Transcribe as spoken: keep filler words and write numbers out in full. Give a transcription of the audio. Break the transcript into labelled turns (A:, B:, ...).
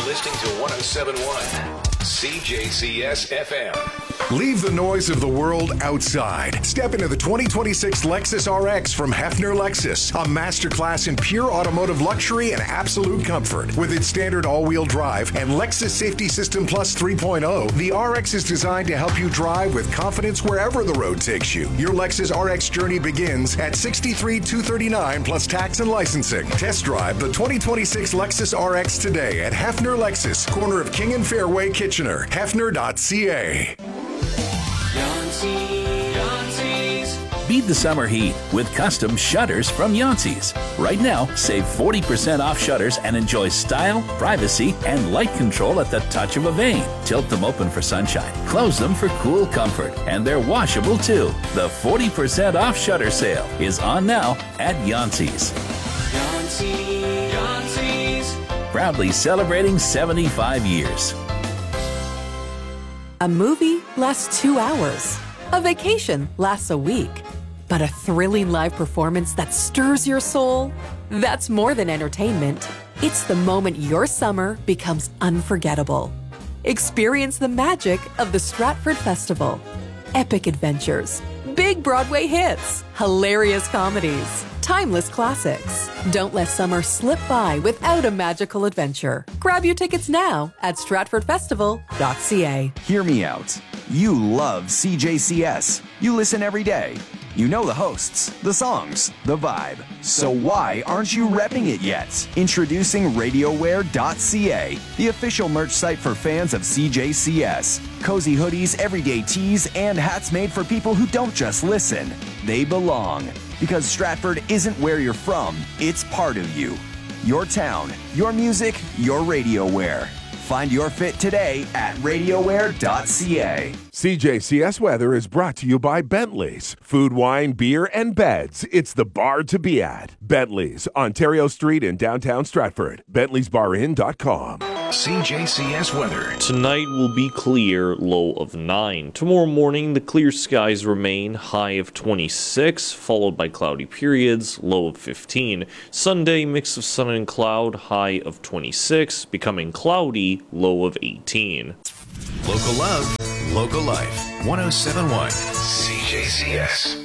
A: You're listening to one oh seven point one C J C S F M.
B: Leave the noise of the world outside. Step into the twenty twenty-six Lexus R X from Hefner Lexus, a masterclass in pure automotive luxury and absolute comfort. With its standard all-wheel drive and Lexus Safety System Plus three point oh, the R X is designed to help you drive with confidence wherever the road takes you. Your Lexus R X journey begins at sixty-three thousand two hundred thirty-nine dollars plus tax and licensing. Test drive the twenty twenty-six Lexus R X today at Hefner Lexus, corner of King and Fairway, Kitchener. Hefner dot C A.
C: Beat the summer heat with custom shutters from Yancey's. Right now, save forty percent off shutters and enjoy style, privacy, and light control at the touch of a vane. Tilt them open for sunshine, close them for cool comfort, and they're washable too. The forty percent off shutter sale is on now at Yancey's. Yancey, Yancey's. Proudly celebrating seventy-five years.
D: A movie lasts two hours. A vacation lasts a week. But a thrilling live performance that stirs your soul? That's more than entertainment. It's the moment your summer becomes unforgettable. Experience the magic of the Stratford Festival. Epic adventures, big Broadway hits, hilarious comedies, timeless classics. Don't let summer slip by without a magical adventure. Grab your tickets now at stratford festival dot c a.
E: Hear me out. You love C J C S. You listen every day. You know the hosts, the songs, the vibe. So why aren't you repping it yet? Introducing radio wear dot c a, the official merch site for fans of C J C S. Cozy hoodies, everyday tees, and hats made for people who don't just listen. They belong. Because Stratford isn't where you're from, it's part of you. Your town, your music, your radio wear. Find your fit today at radio wear dot c a.
F: C J C S Weather is brought to you by Bentley's. Food, wine, beer, and beds. It's the bar to be at. Bentley's, Ontario Street in downtown Stratford. Bentley's Bar Inn dot com.
A: C J C S weather.
G: Tonight will be clear, low of nine. Tomorrow morning, the clear skies remain, high of twenty-six, followed by cloudy periods, low of fifteen. Sunday, mix of sun and cloud, high of twenty-six, becoming cloudy, low of eighteen.
A: Local love, local life. one oh seven point one C J C S.